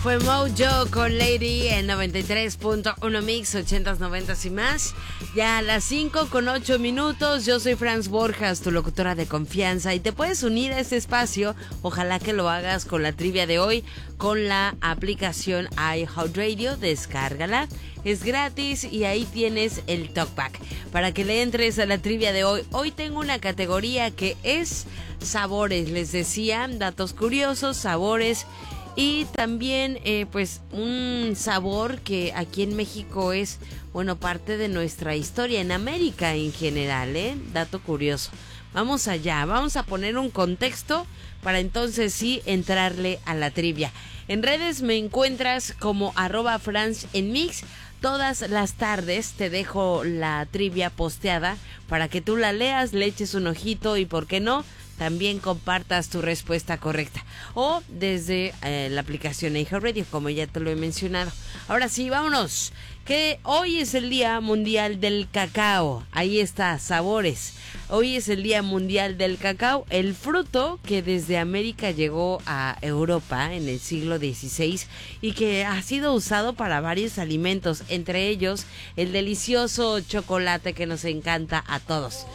Fue Mojo con Lady en 93.1 Mix, 80s, 90s y más. Ya a las 5:08. Yo soy Franz Borjas, tu locutora de confianza, y te puedes unir a este espacio. Ojalá que lo hagas con la trivia de hoy, con la aplicación iHeartRadio. Descárgala, es gratis y ahí tienes el talkback para que le entres a la trivia de hoy. Hoy tengo una categoría que es sabores, les decía, datos curiosos, sabores. Y también pues un sabor que aquí en México es, bueno, parte de nuestra historia, en América en general, dato curioso. Vamos allá, vamos a poner un contexto para entonces sí entrarle a la trivia. En redes me encuentras como @Franz en Mix. Todas las tardes te dejo la trivia posteada para que tú la leas, le eches un ojito y, ¿por qué no?, también compartas tu respuesta correcta. O desde la aplicación iHeartRadio, como ya te lo he mencionado. Ahora sí, vámonos. Que hoy es el Día Mundial del Cacao. Ahí está, sabores. Hoy es el Día Mundial del Cacao, el fruto que desde América llegó a Europa en el siglo XVI y que ha sido usado para varios alimentos, entre ellos el delicioso chocolate que nos encanta a todos.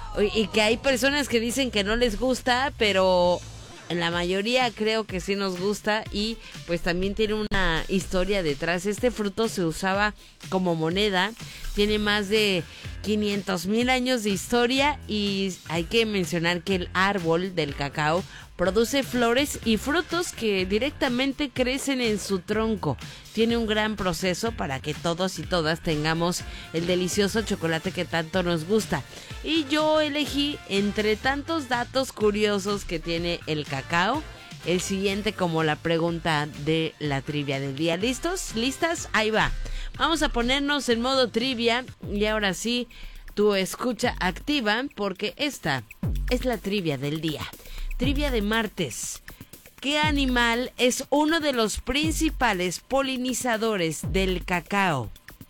Y que hay personas que dicen que no les gusta, pero en la mayoría creo que sí nos gusta, y pues también tiene una historia detrás. Este fruto se usaba como moneda, tiene más de 500,000 años de historia, y hay que mencionar que el árbol del cacao produce flores y frutos que directamente crecen en su tronco. Tiene un gran proceso para que todos y todas tengamos el delicioso chocolate que tanto nos gusta. Y yo elegí, entre tantos datos curiosos que tiene el cacao, el siguiente como la pregunta de la trivia del día. ¿Listos? ¿Listas? Ahí va. Vamos a ponernos en modo trivia y ahora sí, tu escucha activa, porque esta es la trivia del día. Trivia de martes. ¿Qué animal es uno de los principales polinizadores del cacao?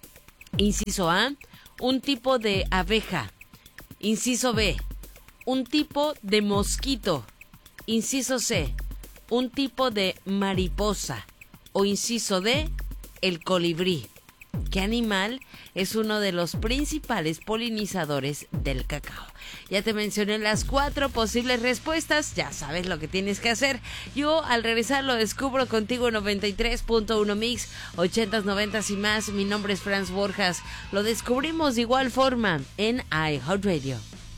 Inciso A, un tipo de abeja. Inciso B, un tipo de mosquito. Inciso C, un tipo de mariposa. O inciso D, el colibrí. ¿Qué animal es uno de los principales polinizadores del cacao? Ya te mencioné las 4 posibles respuestas, ya sabes lo que tienes que hacer. Yo al regresar lo descubro contigo en 93.1 Mix, 80s, 90s y más. Mi nombre es Franz Borjas. Lo descubrimos de igual forma en iHeartRadio.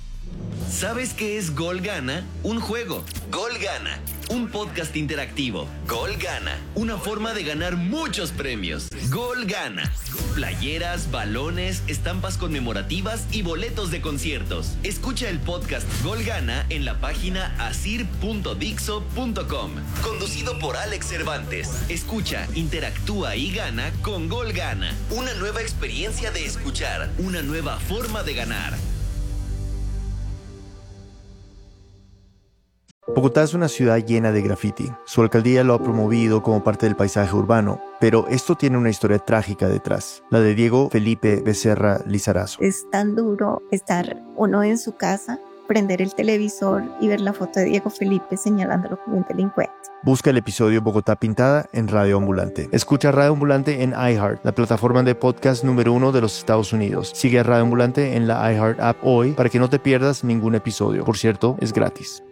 ¿Sabes qué es Gol Gana? Un juego. Gol Gana, un podcast interactivo. Gol Gana, una forma de ganar muchos premios. Gol Gana, playeras, balones, estampas conmemorativas y boletos de conciertos. Escucha el podcast Gol Gana en la página asir.dixo.com. Conducido por Alex Cervantes. Escucha, interactúa y gana con Gol Gana. Una nueva experiencia de escuchar, una nueva forma de ganar. Bogotá es una ciudad llena de graffiti. Su alcaldía lo ha promovido como parte del paisaje urbano, pero esto tiene una historia trágica detrás, la de Diego Felipe Becerra Lizarazo. Es tan duro estar uno en su casa, prender el televisor y ver la foto de Diego Felipe señalándolo como un delincuente. Busca el episodio Bogotá Pintada en Radio Ambulante. Escucha Radio Ambulante en iHeart, la plataforma de podcast número 1 de los Estados Unidos. Sigue a Radio Ambulante en la iHeart app hoy para que no te pierdas ningún episodio. Por cierto, es gratis.